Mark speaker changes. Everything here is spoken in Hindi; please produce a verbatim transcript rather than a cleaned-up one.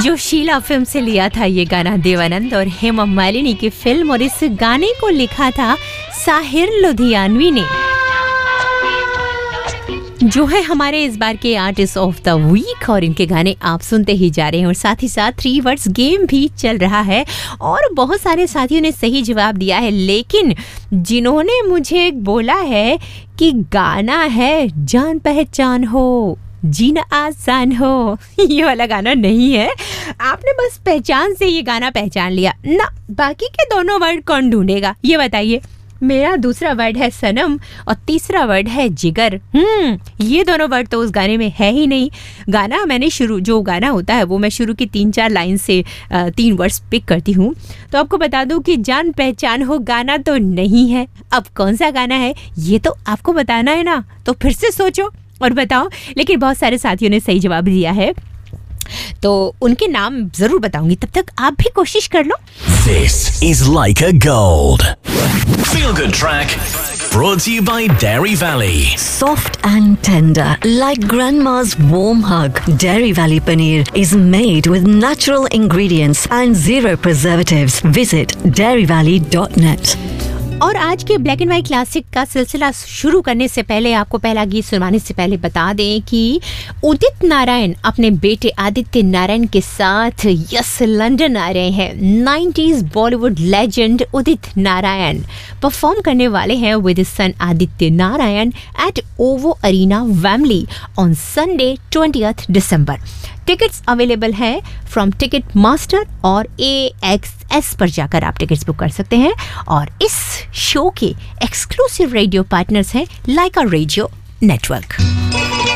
Speaker 1: जो शीला फिल्म से लिया था ये गाना देवानंद और हेमा मालिनी की फिल्म, और इस गाने को लिखा था साहिर लुधियानवी ने, जो है हमारे इस बार के आर्टिस्ट ऑफ द वीक। और इनके गाने आप सुनते ही जा रहे हैं और साथ ही साथ थ्री वर्ड्स गेम भी चल रहा है और बहुत सारे साथियों ने सही जवाब दिया है, लेकिन जिन्होंने मुझे बोला है कि गाना है जान पहचान हो जीना आसान हो, ये वाला गाना नहीं है। आपने बस पहचान से ये गाना पहचान लिया ना, बाकी के दोनों वर्ड कौन ढूंढेगा ये बताइए। मेरा दूसरा वर्ड है सनम और तीसरा वर्ड है जिगर। हम्म ये दोनों वर्ड तो उस गाने में है ही नहीं। गाना मैंने शुरू जो गाना होता है वो मैं शुरू की तीन चार लाइन से तीन वर्ड्स पिक करती हूँ। तो आपको बता दूं कि जान पहचान हो गाना तो नहीं है। अब कौन सा गाना है ये तो आपको बताना है ना, तो फिर से सोचो और बताओ। लेकिन बहुत सारे साथियों ने सही जवाब दिया है तो उनके नाम जरूर बताऊंगी, तब तक आप भी कोशिश कर लो।
Speaker 2: This is Leica Gold. Feel good track brought to you by Dairy Valley.
Speaker 3: Soft and tender, like grandma's warm hug. Dairy Valley paneer is made with natural ingredients and zero preservatives. Visit dairy valley dot net.
Speaker 1: और आज के ब्लैक एंड व्हाइट क्लासिक का सिलसिला शुरू करने से पहले आपको पहला गीत सुनवाने से पहले बता दें कि उदित नारायण अपने बेटे आदित्य नारायण के साथ यस लंदन आ रहे हैं। Nineties Bollywood legend Udit Narayan perform करने वाले हैं with sun Aditya Narayan eight ओवो arena Wembley on Sunday twentieth December. Tickets available है फ्रॉम टिकट मास्टर और ए एक्स एस पर जाकर आप टिकट्स बुक कर सकते हैं। और इस शो के एक्सक्लूसिव रेडियो पार्टनर्स हैं लाइका रेडियो नेटवर्क।